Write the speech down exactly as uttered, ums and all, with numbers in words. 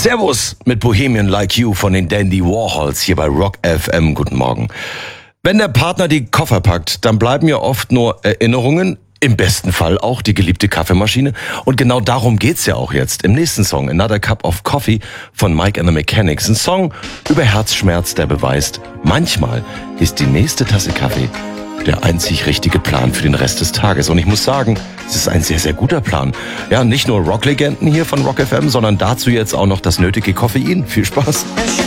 Servus mit Bohemian Like You von den Dandy Warhols hier bei Rock F M. Guten Morgen. Wenn der Partner die Koffer packt, dann bleiben ja oft nur Erinnerungen, im besten Fall auch die geliebte Kaffeemaschine. Und genau darum geht's ja auch jetzt im nächsten Song, Another Cup of Coffee von Mike and the Mechanics. Ein Song über Herzschmerz, der beweist, manchmal ist die nächste Tasse Kaffee der einzig richtige Plan für den Rest des Tages. Und ich muss sagen, es ist ein sehr, sehr guter Plan. Ja, nicht nur Rocklegenden hier von Rock F M, sondern dazu jetzt auch noch das nötige Koffein. Viel Spaß.